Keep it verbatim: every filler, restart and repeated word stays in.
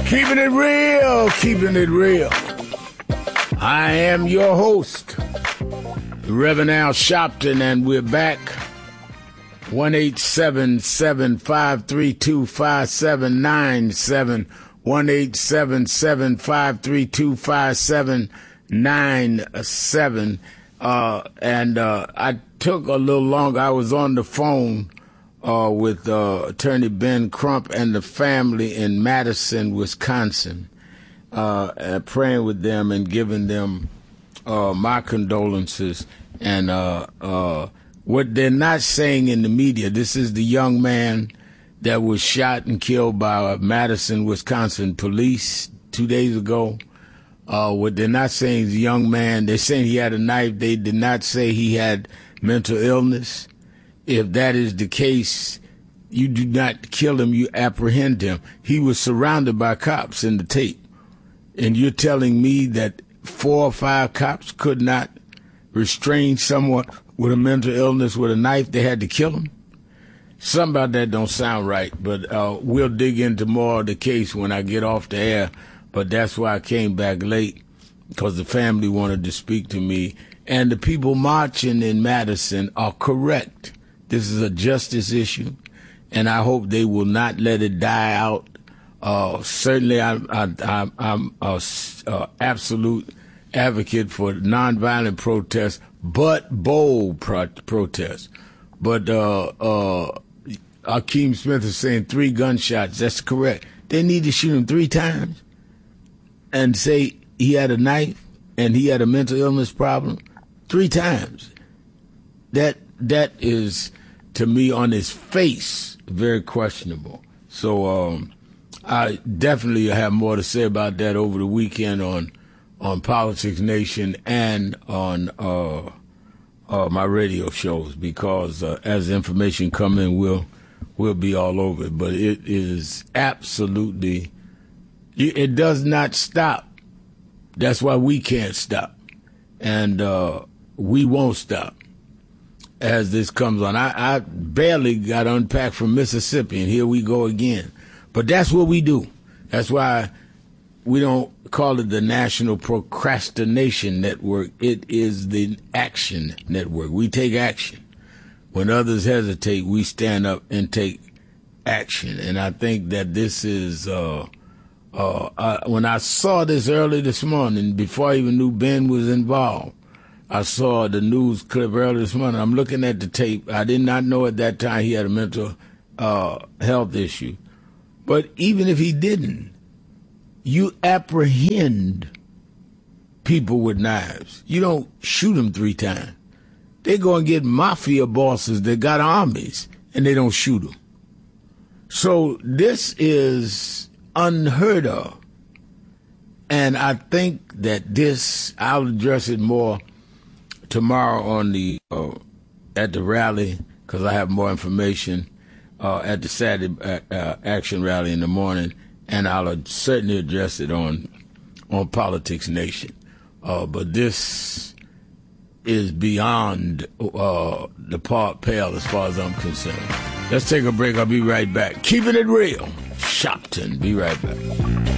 Keeping it real, keeping it real. I am your host, Reverend Al Sharpton, and we're back. one eight seven seven, five three two, five seven nine seven. one eight seven seven, five three two, five seven nine seven. Uh, and uh, I took a little longer. I was on the phone uh, with uh, Attorney Ben Crump and the family in Madison, Wisconsin, uh, and praying with them and giving them uh, my condolences. And uh, uh, what they're not saying in the media, this is the young man that was shot and killed by Madison, Wisconsin police two days ago. Uh, what they're not saying is a young man, they're saying he had a knife. They did not say he had mental illness. If that is the case, you do not kill him, you apprehend him. He was surrounded by cops in the tape. And you're telling me that four or five cops could not restrain someone with a mental illness with a knife? They had to kill him? Something about that don't sound right, but uh, we'll dig into more of the case when I get off the air. But that's why I came back late, because the family wanted to speak to me. And the people marching in Madison are correct. This is a justice issue, and I hope they will not let it die out. Uh, certainly, I, I, I, I'm an absolute advocate for nonviolent protests, but bold pro- protests. But uh, uh, Akeem Smith is saying three gunshots. That's correct. They need to shoot him three times and say he had a knife and he had a mental illness problem three times. That that is, to me, on his face, very questionable. So um, I definitely have more to say about that over the weekend on on Politics Nation and on uh, uh, my radio shows, because uh, as information come in, we'll we'll be all over it. But it is absolutely. It does not stop. That's why we can't stop. And uh, we won't stop as this comes on. I, I barely got unpacked from Mississippi, and here we go again. But that's what we do. That's why we don't call it the National Procrastination Network. It is the Action Network. We take action. When others hesitate, we stand up and take action. And I think that this is... Uh, Uh, I, when I saw this early this morning, before I even knew Ben was involved, I saw the news clip early this morning. I'm looking at the tape. I did not know at that time he had a mental uh, health issue. But even if he didn't, you apprehend people with knives. You don't shoot them three times. They go and get mafia bosses that got armies, and they don't shoot them. So this is unheard of. And I think that this, I'll address it more tomorrow on the uh, at the rally, because I have more information uh, at the Saturday uh, uh, Action Rally in the morning, and I'll uh, certainly address it on on Politics Nation. Uh, but this is beyond uh, the part pale as far as I'm concerned. Let's take a break. I'll be right back. Keeping it real. Sharpton. Be right back.